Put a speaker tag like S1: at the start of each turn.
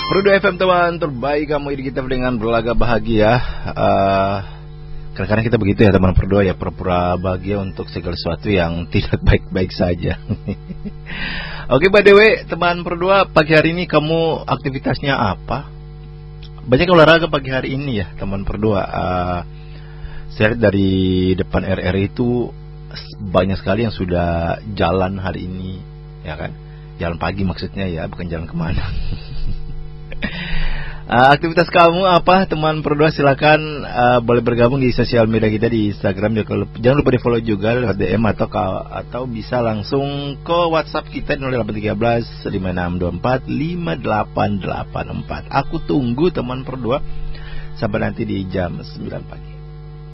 S1: Perdu FM teman terbaik, kamu kita dengan berlaga bahagia. Kadang-kadang kita begitu ya teman Perdu ya, pura-pura bahagia untuk segala sesuatu yang tidak baik-baik saja. Oke, by the way teman Perdu, pagi hari ini kamu aktivitasnya apa? Banyak olahraga pagi hari ini ya teman Perdu. Saya lihat dari depan RRI itu banyak sekali yang sudah jalan hari ini, ya kan? Jalan pagi maksudnya ya, bukan jalan kemana. Aktivitas kamu apa teman Perdu? Silakan boleh bergabung di sosial media kita di Instagram. Jangan lupa di follow juga lewat DM atau bisa langsung ke WhatsApp kita di 0813 5624 5884. Aku tunggu teman Perdu sampai nanti di jam 9 pagi.